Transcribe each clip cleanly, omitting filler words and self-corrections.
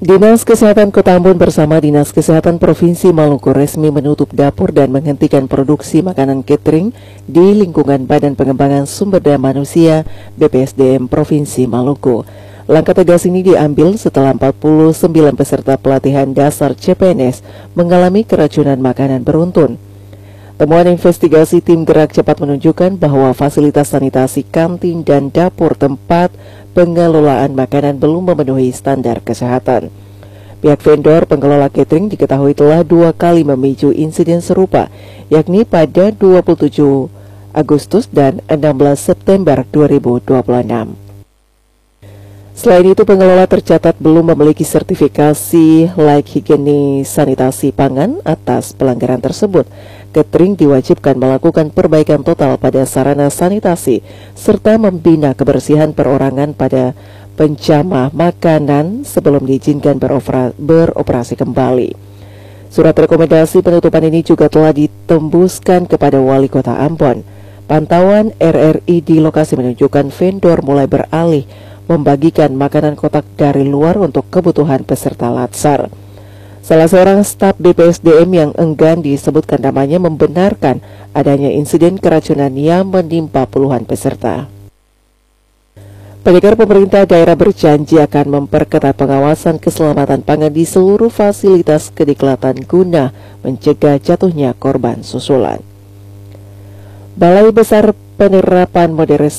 Dinas Kesehatan Kota Ambon bersama Dinas Kesehatan Provinsi Maluku resmi menutup dapur dan menghentikan produksi makanan catering di lingkungan Badan Pengembangan Sumber Daya Manusia BPSDM Provinsi Maluku. Langkah tegas ini diambil setelah 49 peserta pelatihan dasar CPNS mengalami keracunan makanan beruntun. Temuan investigasi tim gerak cepat menunjukkan bahwa fasilitas sanitasi kantin dan dapur tempat pengelolaan makanan belum memenuhi standar kesehatan. Pihak vendor pengelola catering diketahui telah 2 kali memicu insiden serupa, yakni pada 27 Agustus dan 16 September 2026. Selain itu, pengelola tercatat belum memiliki sertifikasi layak higiene sanitasi pangan atas pelanggaran tersebut. Catering diwajibkan melakukan perbaikan total pada sarana sanitasi serta membina kebersihan perorangan pada pencamah makanan sebelum diizinkan beroperasi kembali. Surat rekomendasi penutupan ini juga telah ditembuskan kepada Wali Kota Ambon. Pantauan RRI di lokasi menunjukkan vendor mulai beralih membagikan makanan kotak dari luar untuk kebutuhan peserta latsar. Salah seorang staf BPSDM yang enggan disebutkan namanya membenarkan adanya insiden keracunan yang menimpa puluhan peserta. Penyegar pemerintah daerah berjanji akan memperketat pengawasan keselamatan pangan di seluruh fasilitas kediklatan guna mencegah jatuhnya korban susulan. Balai Besar Penerapan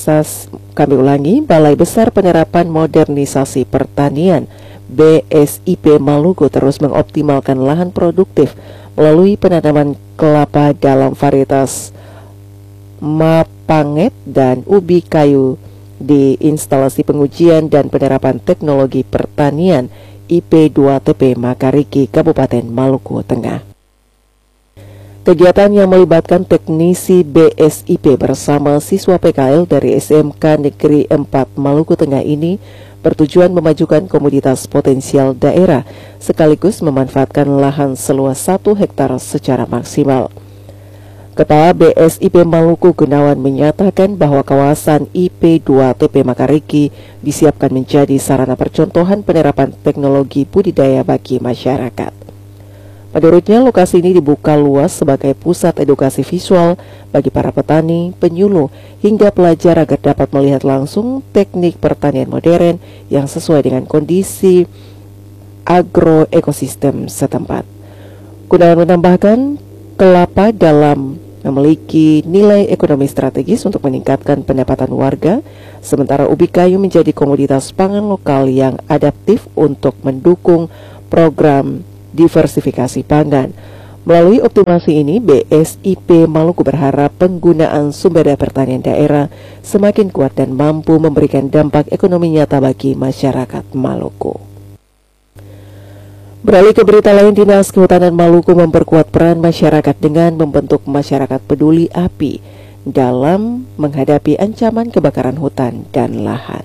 Modernisasi Pertanian BSIP Maluku terus mengoptimalkan lahan produktif melalui penanaman kelapa dalam varietas Mapanget dan ubi kayu di instalasi pengujian dan penerapan teknologi pertanian IP2TP Makariki, Kabupaten Maluku Tengah. Kegiatan yang melibatkan teknisi BSIP bersama siswa PKL dari SMK Negeri 4 Maluku Tengah ini bertujuan memajukan komoditas potensial daerah sekaligus memanfaatkan lahan seluas 1 hektar secara maksimal. Kepala BSIP Maluku Gunawan menyatakan bahwa kawasan IP2TP Makariki disiapkan menjadi sarana percontohan penerapan teknologi budidaya bagi masyarakat. Menurutnya, lokasi ini dibuka luas sebagai pusat edukasi visual bagi para petani, penyuluh, hingga pelajar agar dapat melihat langsung teknik pertanian modern yang sesuai dengan kondisi agroekosistem setempat. Gunawan menambahkan, kelapa dalam memiliki nilai ekonomi strategis untuk meningkatkan pendapatan warga, sementara ubi kayu menjadi komoditas pangan lokal yang adaptif untuk mendukung program diversifikasi pangan. Melalui optimasi ini, BSIP Maluku berharap penggunaan sumber daya pertanian daerah semakin kuat dan mampu memberikan dampak ekonomi nyata bagi masyarakat Maluku. Beralih ke berita lain, Dinas Kehutanan Maluku memperkuat peran masyarakat dengan membentuk masyarakat peduli api dalam menghadapi ancaman kebakaran hutan dan lahan.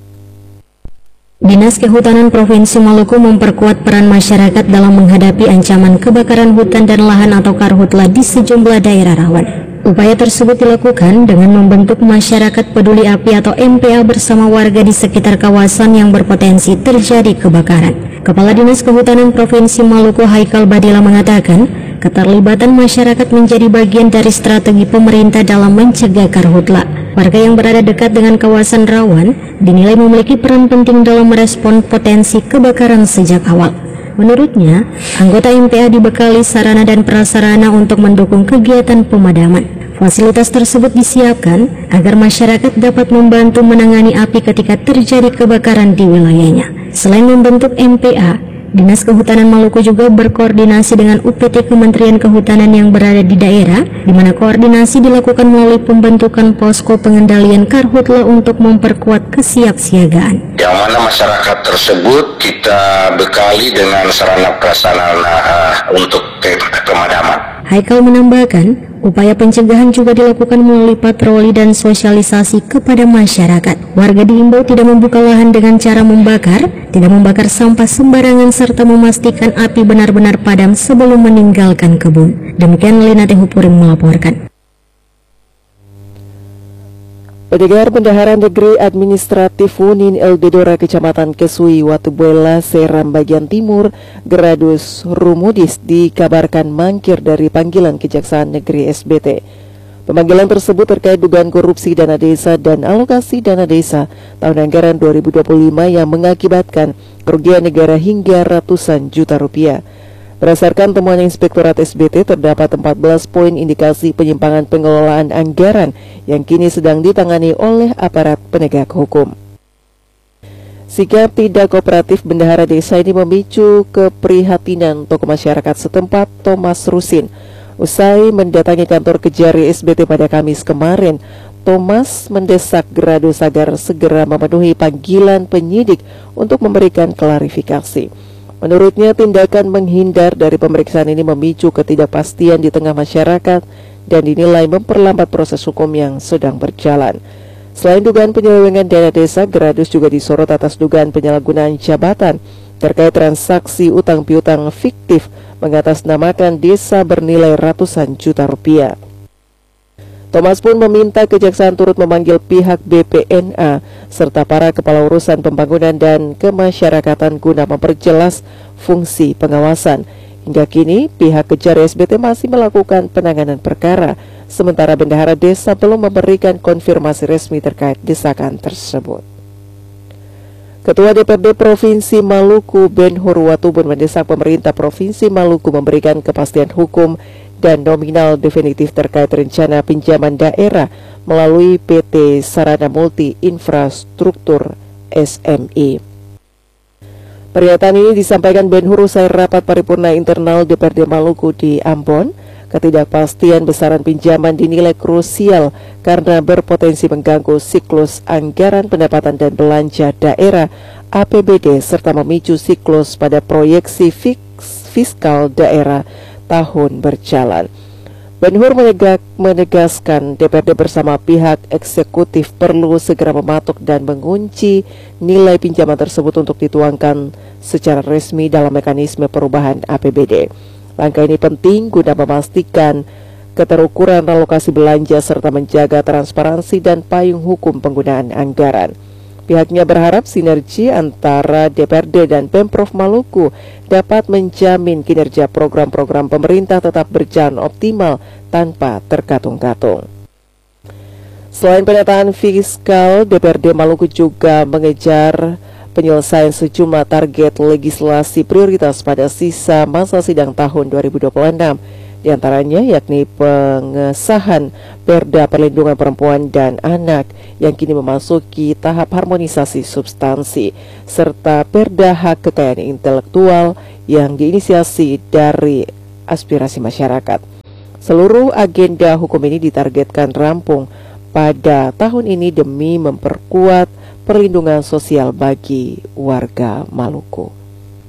Dinas Kehutanan Provinsi Maluku memperkuat peran masyarakat dalam menghadapi ancaman kebakaran hutan dan lahan atau karhutla di sejumlah daerah rawan. Upaya tersebut dilakukan dengan membentuk masyarakat peduli api atau MPA bersama warga di sekitar kawasan yang berpotensi terjadi kebakaran. Kepala Dinas Kehutanan Provinsi Maluku Haikal Badila mengatakan, keterlibatan masyarakat menjadi bagian dari strategi pemerintah dalam mencegah karhutla. Warga yang berada dekat dengan kawasan rawan dinilai memiliki peran penting dalam merespon potensi kebakaran sejak awal. Menurutnya, anggota MPA dibekali sarana dan prasarana untuk mendukung kegiatan pemadaman. Fasilitas tersebut disiapkan agar masyarakat dapat membantu menangani api ketika terjadi kebakaran di wilayahnya. Selain membentuk MPA, Dinas Kehutanan Maluku juga berkoordinasi dengan UPT Kementerian Kehutanan yang berada di daerah, di mana koordinasi dilakukan melalui pembentukan posko pengendalian karhutla untuk memperkuat kesiapsiagaan. Yang mana masyarakat tersebut kita bekali dengan sarana prasarana untuk pemadaman. Haikal menambahkan, upaya pencegahan juga dilakukan melalui patroli dan sosialisasi kepada masyarakat. Warga diimbau tidak membuka lahan dengan cara membakar, tidak membakar sampah sembarangan, serta memastikan api benar-benar padam sebelum meninggalkan kebun. Demikian Lina Tehupurim melaporkan. Pendengar, Bendahara Negeri Administratif Wunin Eldedora Kecamatan Kesui, Watubuela, Seram bagian timur, Gradus Rumudis dikabarkan mangkir dari panggilan Kejaksaan Negeri SBT. Pemanggilan tersebut terkait dugaan korupsi dana desa dan alokasi dana desa tahun anggaran 2025 yang mengakibatkan kerugian negara hingga ratusan juta rupiah. Berdasarkan temuan Inspektorat SBT, terdapat 14 poin indikasi penyimpangan pengelolaan anggaran yang kini sedang ditangani oleh aparat penegak hukum. Sikap tidak kooperatif bendahara desa ini memicu keprihatinan tokoh masyarakat setempat, Thomas Rusin. Usai mendatangi kantor Kejari SBT pada Kamis kemarin, Thomas mendesak Gradus agar segera memenuhi panggilan penyidik untuk memberikan klarifikasi. Menurutnya, tindakan menghindar dari pemeriksaan ini memicu ketidakpastian di tengah masyarakat dan dinilai memperlambat proses hukum yang sedang berjalan. Selain dugaan penyelewengan dana desa, Gradus juga disorot atas dugaan penyalahgunaan jabatan terkait transaksi utang piutang fiktif mengatasnamakan desa bernilai ratusan juta rupiah. Thomas pun meminta Kejaksaan turut memanggil pihak BPNA serta para kepala urusan pembangunan dan kemasyarakatan guna memperjelas fungsi pengawasan. Hingga kini, pihak Kejari SBT masih melakukan penanganan perkara, sementara bendahara desa belum memberikan konfirmasi resmi terkait desakan tersebut. Ketua DPRD Provinsi Maluku, Ben Hur Watubun, mendesak pemerintah Provinsi Maluku memberikan kepastian hukum dan nominal definitif terkait rencana pinjaman daerah melalui PT Sarana Multi Infrastruktur SMI. Pernyataan ini disampaikan Ben Hur usai rapat paripurna internal DPRD Maluku di Ambon. Ketidakpastian besaran pinjaman dinilai krusial karena berpotensi mengganggu siklus anggaran pendapatan dan belanja daerah APBD serta memicu siklus pada proyeksi fiskal daerah tahun berjalan. Ben Hur menegaskan DPRD bersama pihak eksekutif perlu segera mematok dan mengunci nilai pinjaman tersebut untuk dituangkan secara resmi dalam mekanisme perubahan APBD. Langkah ini penting guna memastikan keterukuran alokasi belanja serta menjaga transparansi dan payung hukum penggunaan anggaran. Pihaknya berharap sinergi antara DPRD dan Pemprov Maluku dapat menjamin kinerja program-program pemerintah tetap berjalan optimal tanpa terkatung-katung. Selain penataan fiskal, DPRD Maluku juga mengejar penyelesaian sejumlah target legislasi prioritas pada sisa masa sidang tahun 2026. Di antaranya yakni pengesahan Perda Perlindungan Perempuan dan Anak yang kini memasuki tahap harmonisasi substansi, serta Perda Hak Kekayaan Intelektual yang diinisiasi dari aspirasi masyarakat. Seluruh agenda hukum ini ditargetkan rampung pada tahun ini demi memperkuat perlindungan sosial bagi warga Maluku.